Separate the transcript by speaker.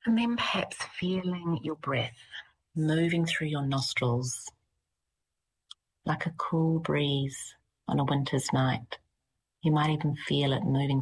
Speaker 1: And then perhaps feeling your breath moving through your nostrils like a cool breeze on a winter's night. You might even feel it moving